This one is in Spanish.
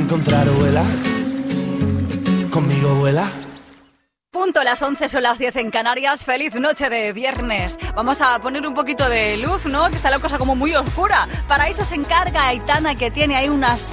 encontrar, vuela. Conmigo vuela. Punto las 11, son las 10 en Canarias. Feliz noche de viernes. Vamos a poner un poquito de luz, ¿no? Que está la cosa como muy oscura. Para eso se encarga Aitana, que tiene ahí unas